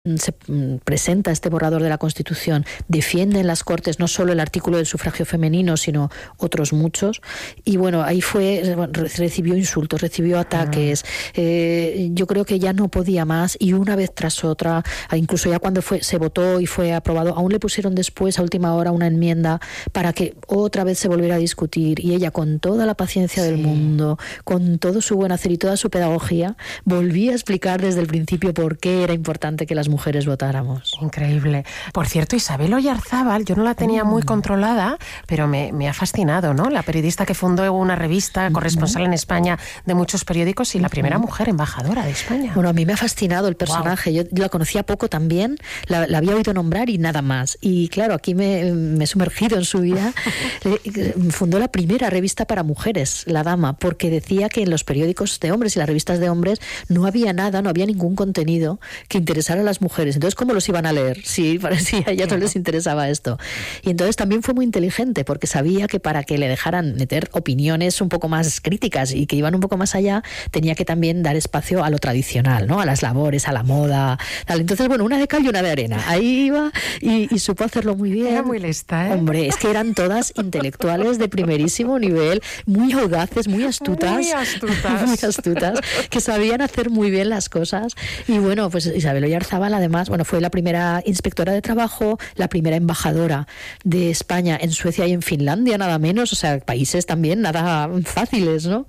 se presenta este borrador de la Constitución, defiende en las Cortes no solo el artículo del sufragio femenino, sino otros muchos. Y bueno, ahí recibió insultos, recibió ataques. Yo creo que ya no podía más, y una vez tras otra, incluso ya cuando se votó y fue aprobado, aún le pusieron después a última hora una enmienda para que otra vez se volviera a discutir, y ella, con toda la paciencia del mundo, con todo su buen hacer y toda su pedagogía, volvía a explicar desde el principio por qué era importante que las mujeres votáramos. Increíble. Por cierto, Isabel Oyarzábal, yo no la tenía muy controlada, pero me ha fascinado, ¿no? La periodista que fundó una revista, corresponsal en España de muchos periódicos, y la primera mujer embajadora de España. Bueno, a mí me ha fascinado el personaje. Wow. Yo la conocía poco también, la había oído nombrar y nada más. Y claro, aquí me he sumergido en su vida. Fundó la primera revista para mujeres, La Dama, porque decía que en los periódicos de hombres y las revistas de hombres no había nada, no había ningún contenido que interesara a las mujeres. Entonces, ¿cómo los iban a leer si a ellas no les interesaba esto? Y entonces también fue muy inteligente, porque sabía que para que le dejaran meter opiniones un poco más críticas y que iban un poco más allá, tenía que también dar espacio a lo tradicional, ¿no? A las labores, a la moda, tal. Entonces, bueno, una de cal y una de arena. Ahí iba y supo hacerlo muy bien. Era muy lista, ¿eh? Hombre, es que eran todas intelectuales de primerísimo nivel, muy audaces, muy astutas. Muy astutas. Muy astutas, que sabían hacer muy bien las cosas. Y bueno, pues Isabel Oyarzábal, además, bueno, fue la primera inspectora de trabajo, la primera embajadora de España en Suecia y en Finlandia, nada menos, o sea, países también nada fáciles, ¿no?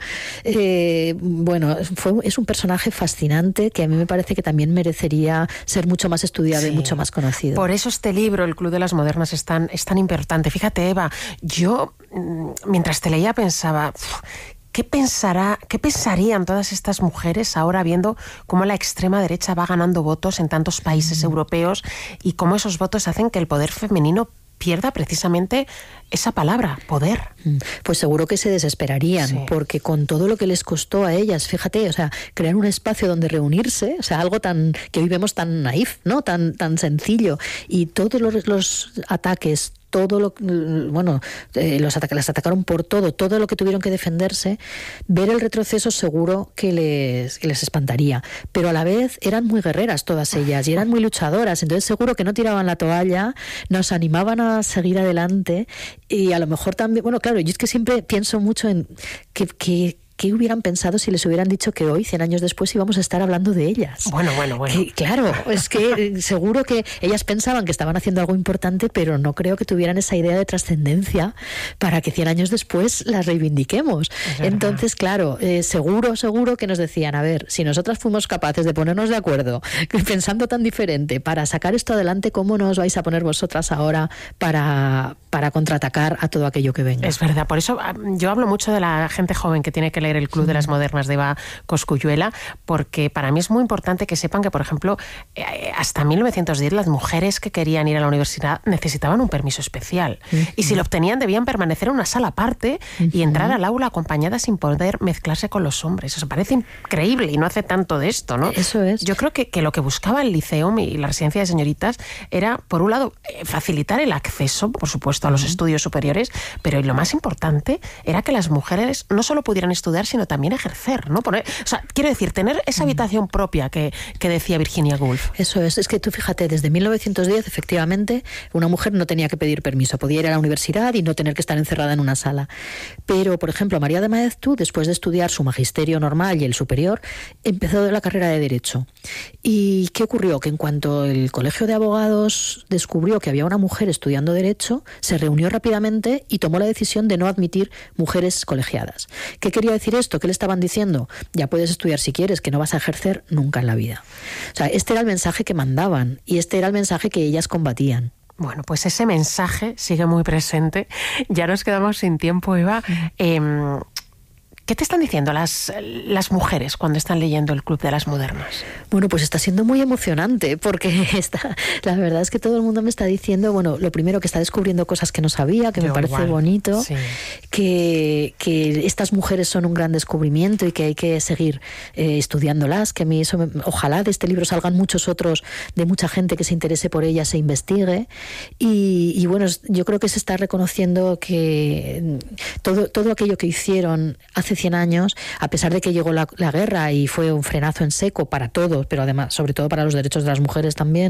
Bueno, es un personaje fascinante que a mí me parece que también merecería ser mucho más estudiado, sí, y mucho más conocido. Por eso este libro, El Club de las Modernas, es tan importante. Fíjate, Eva, yo mientras te leía pensaba, ¿qué pensarían todas estas mujeres ahora viendo cómo la extrema derecha va ganando votos en tantos países europeos y cómo esos votos hacen que el poder femenino pierda precisamente esa palabra, poder? Pues seguro que se desesperarían, sí, porque con todo lo que les costó a ellas, fíjate, o sea, crear un espacio donde reunirse, o sea, algo tan que hoy vemos tan naif, ¿no? Tan sencillo, y todos los ataques, todo lo, bueno, las atacaron por todo lo que tuvieron que defenderse. Ver el retroceso seguro que les espantaría, pero a la vez eran muy guerreras todas ellas y eran muy luchadoras, entonces seguro que no tiraban la toalla, nos animaban a seguir adelante. Y a lo mejor también, bueno, claro, yo es que siempre pienso mucho en ¿qué hubieran pensado si les hubieran dicho que hoy, 100 años después, íbamos a estar hablando de ellas? Bueno. Claro, es que seguro que ellas pensaban que estaban haciendo algo importante, pero no creo que tuvieran esa idea de trascendencia para que 100 años después las reivindiquemos. Entonces, claro, seguro que nos decían, a ver, si nosotras fuimos capaces de ponernos de acuerdo, pensando tan diferente, para sacar esto adelante, ¿cómo no os vais a poner vosotras ahora para contraatacar a todo aquello que venga? Es verdad, por eso yo hablo mucho de la gente joven que tiene que leer El Club de las Modernas de Eva Cosculluela, porque para mí es muy importante que sepan que, por ejemplo, hasta 1910 las mujeres que querían ir a la universidad necesitaban un permiso especial, y si lo obtenían debían permanecer en una sala aparte y entrar al aula acompañadas sin poder mezclarse con los hombres. Eso parece increíble y no hace tanto de esto, ¿no? Eso es. Yo creo que lo que buscaba el Liceum y la residencia de señoritas era, por un lado, facilitar el acceso, por supuesto, a los estudios superiores, pero lo más importante era que las mujeres no solo pudieran estudiar, sino también ejercer, ¿no? Quiero decir, tener esa habitación propia que decía Virginia Woolf. Eso es que tú fíjate, desde 1910, efectivamente, una mujer no tenía que pedir permiso, podía ir a la universidad y no tener que estar encerrada en una sala. Pero, por ejemplo, María de Maeztu, después de estudiar su magisterio normal y el superior, empezó la carrera de Derecho. ¿Y qué ocurrió? Que en cuanto el Colegio de Abogados descubrió que había una mujer estudiando Derecho, se reunió rápidamente y tomó la decisión de no admitir mujeres colegiadas. ¿Qué quería decir esto? ¿Qué le estaban diciendo? Ya puedes estudiar si quieres, que no vas a ejercer nunca en la vida. O sea, este era el mensaje que mandaban y este era el mensaje que ellas combatían. Bueno, pues ese mensaje sigue muy presente. Ya nos quedamos sin tiempo, Eva. ¿Qué te están diciendo las mujeres cuando están leyendo El Club de las Modernas? Bueno, pues está siendo muy emocionante, porque la verdad es que todo el mundo me está diciendo, bueno, lo primero, que está descubriendo cosas que no sabía, que me parece bonito, sí, que estas mujeres son un gran descubrimiento y que hay que seguir estudiándolas, que a mí eso ojalá de este libro salgan muchos otros, de mucha gente que se interese por ellas, se investigue, y bueno, yo creo que se está reconociendo que todo aquello que hicieron hace hace 100 años, a pesar de que llegó la guerra y fue un frenazo en seco para todos, pero además, sobre todo para los derechos de las mujeres también,